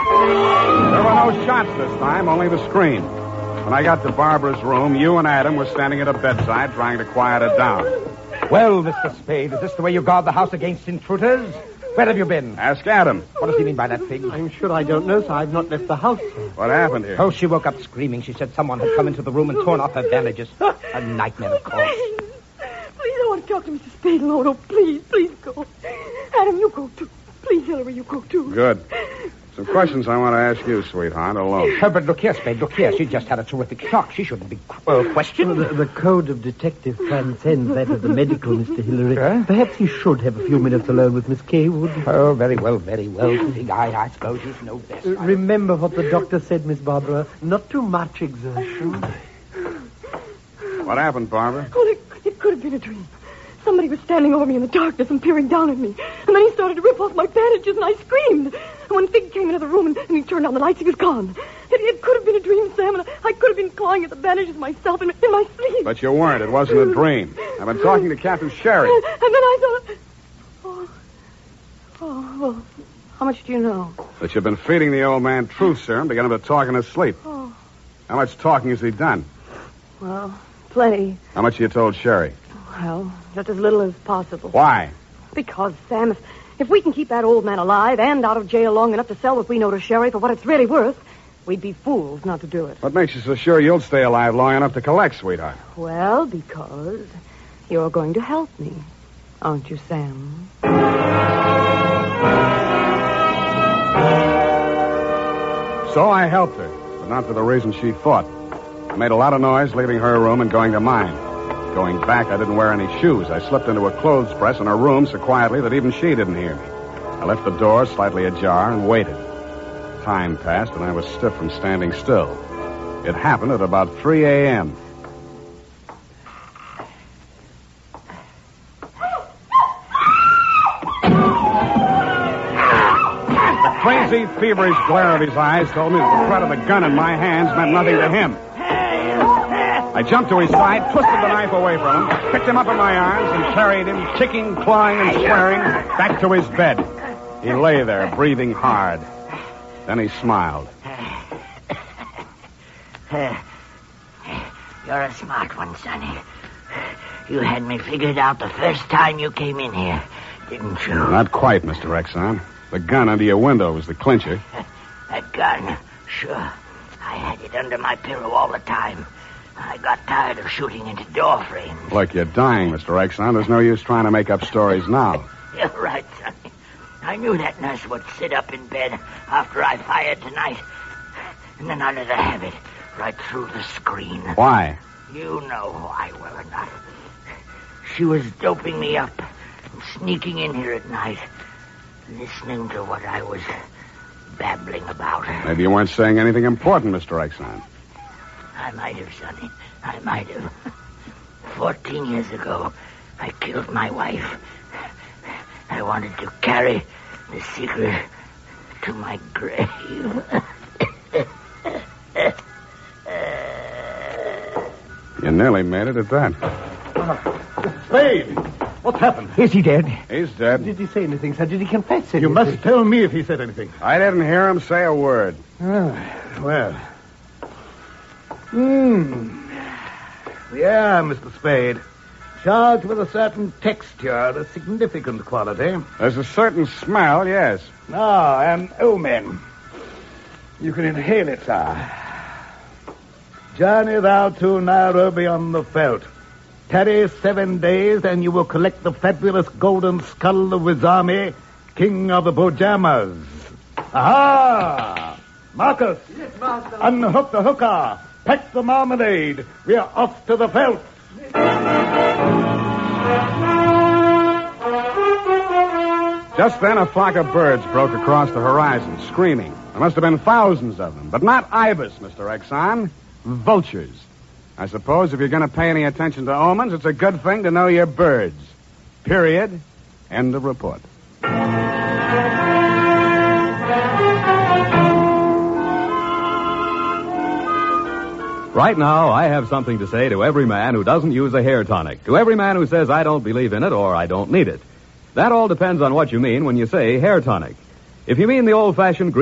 There were no shots this time, only the scream. When I got to Barbara's room, you and Adam were standing at her bedside trying to quiet her down. Well, Mr. Spade, is this the way you guard the house against intruders? Where have you been? Ask Adam. What does he mean by that, Fig? I'm sure I don't know, sir. I've not left the house, sir. What happened here? Oh, she woke up screaming. She said someone had come into the room and torn off her bandages. A nightmare, of course. Please, I want to talk to Mr. Spade alone. Oh, please go. Adam, you go too. Please, Hillary, you go too. Good. Some questions I want to ask you, sweetheart, alone. But look here, Spade, look here. She just had a terrific shock. She shouldn't be questioned. Well, the code of detective transcends that of the medical, Mr. Hillary. Huh? Perhaps he should have a few minutes alone with Miss Kaywood. Oh, very well, Fig. I suppose you know best. Remember what the doctor said, Miss Barbara. Not too much exertion. What happened, Barbara? Oh, it could have been a dream. Somebody was standing over me in the darkness and peering down at me. And then he started to rip off my bandages, and I screamed. And when Fig came into the room and he turned on the lights, he was gone. It could have been a dream, Sam, and I could have been clawing at the bandages myself in my sleep. But you weren't. It wasn't a dream. I've been talking to Captain Sherry. And then I thought... Oh, well, how much do you know? That you've been feeding the old man truth serum to get him to talk in his sleep. Oh. How much talking has he done? Well, plenty. How much you told Sherry? Well, just as little as possible. Why? Because, Sam, if we can keep that old man alive and out of jail long enough to sell what we know to Sherry for what it's really worth, we'd be fools not to do it. What makes you so sure you'll stay alive long enough to collect, sweetheart? Well, because you're going to help me, aren't you, Sam? So I helped her, but not for the reason she thought. I made a lot of noise leaving her room and going to mine. Going back, I didn't wear any shoes. I slipped into a clothes press in her room so quietly that even she didn't hear me. I left the door slightly ajar and waited. Time passed, and I was stiff from standing still. It happened at about 3 a.m. The crazy, feverish glare of his eyes told me that the threat of the gun in my hands meant nothing to him. I jumped to his side, twisted the knife away from him, picked him up in my arms, and carried him, kicking, clawing, and swearing, back to his bed. He lay there, breathing hard. Then he smiled. You're a smart one, Sonny. You had me figured out the first time you came in here, didn't you? Not quite, Mr. Exxon. The gun under your window was the clincher. That gun? Sure. I had it under my pillow all the time. I got tired of shooting into door frames. Look, you're dying, Mr. Exxon. There's no use trying to make up stories now. You're right, Sonny. I knew that nurse would sit up in bed after I fired tonight. And then I let her have it right through the screen. Why? You know why well enough. She was doping me up and sneaking in here at night, listening to what I was babbling about. Maybe you weren't saying anything important, Mr. Exxon. I might have, Sonny. I might have. 14 years ago, I killed my wife. I wanted to carry the secret to my grave. You nearly made it at that. Spade! What's happened? Is he dead? He's dead. Did he say anything, sir? Did he confess anything? You must tell me if he said anything. I didn't hear him say a word. Well. Yeah, Mr. Spade. Charged with a certain texture, a significant quality. There's a certain smell, yes. Ah, an omen. You can inhale it, sir. Journey thou to Nairobi on the veldt. Tarry 7 days, and you will collect the fabulous golden skull of Wizami, king of the Bojamas. Aha! Marcus! Yes, master. Unhook the hooker. Pack the marmalade. We are off to the veldt. Just then, a flock of birds broke across the horizon, screaming. There must have been thousands of them, but not ibis, Mr. Exxon. Vultures. I suppose if you're going to pay any attention to omens, it's a good thing to know your birds. Period. End of report. Right now, I have something to say to every man who doesn't use a hair tonic. To every man who says, I don't believe in it or I don't need it. That all depends on what you mean when you say hair tonic. If you mean the old-fashioned